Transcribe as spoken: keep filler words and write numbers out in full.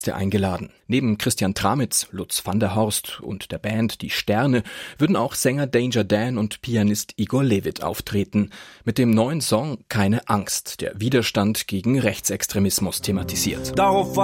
eingeladen. Neben Christian Tramitz, Lutz van der Horst und der Band Die Sterne würden auch Sänger Danger Dan und Pianist Igor Levit auftreten. Mit dem neuen Song Keine Angst, der Widerstand gegen Rechtsextremismus thematisiert. Darauf